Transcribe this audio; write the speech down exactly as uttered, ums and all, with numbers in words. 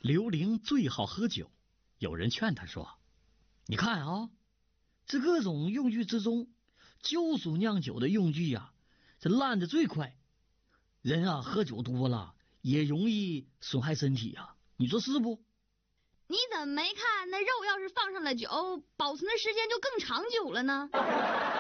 刘玲最好喝酒，有人劝他说：“你看啊，这各种用具之中，酒属酿酒的用具呀、啊，这烂的最快。人啊，喝酒多了也容易损害身体啊，你说是不？” 你怎么没看那肉要是放上了酒，保存的时间就更长久了呢？